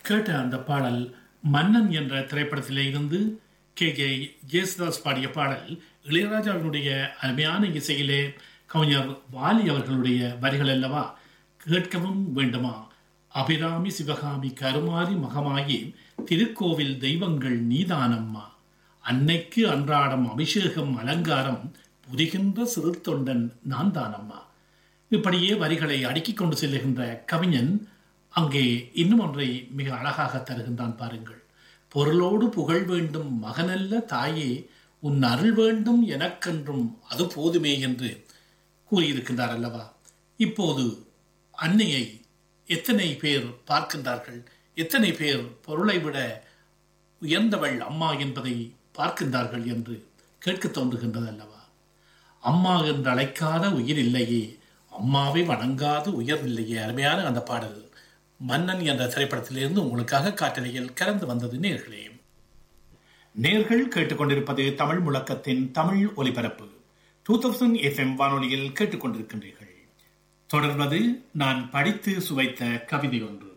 கேட்ட அந்த பாடல் மன்னன் என்ற திரைப்படத்திலே இருந்து கே ஜேசுதாஸ் பாடிய பாடல். இளையராஜாவினுடைய அருமையான இசையிலே கவிஞர் வாலி அவர்களுடைய வரிகள் அல்லவா. கேட்கவும் வேண்டுமா? அபிராமி சிவகாமி கருமாரி மகமாயி திருக்கோவில் தெய்வங்கள் நீதானம்மா, அன்னைக்கு அன்றாடம் அபிஷேகம் அலங்காரம் புரிகின்ற சிறு தொண்டன் நான் தானம்மா. இப்படியே வரிகளை அடுக்கிக் கொண்டு செல்லுகின்ற கவிஞன் அங்கே இன்னும் ஒன்றை மிக அழகாக தருகின்றான் பாருங்கள். பொருளோடு புகழ் வேண்டும் மகனல்ல தாயே, உன் அருள் வேண்டும் எனக்கென்றும் அது போதுமே என்று கூறியிருக்கின்றார் அல்லவா. இப்போது அன்னையை எத்தனை பேர் பார்க்கின்றார்கள்? எத்தனை பேர் பொருளை விட உயர்ந்தவள் அம்மா என்பதை பார்க்கின்றார்கள் என்று கேட்க தோன்றுகின்றது அல்லவா. அம்மா என்று அழைக்காத உயிர் இல்லையே, அம்மாவை வணங்காத உயர் இல்லையே. அருமையான அந்த பாடல் மன்னன் என்ற திரைப்படத்திலிருந்து உங்களுக்காக காற்றலையில் கலந்து வந்தது. நேர்கள் கேட்டுக்கொண்டிருப்பது தமிழ் முழக்கத்தின் தமிழ் ஒலிபரப்பு 2000 FM வானொலியில் கேட்டுக்கொண்டிருக்கின்றீர்கள். தொடர்வது நான் படித்து சுவைத்த கவிதை ஒன்று.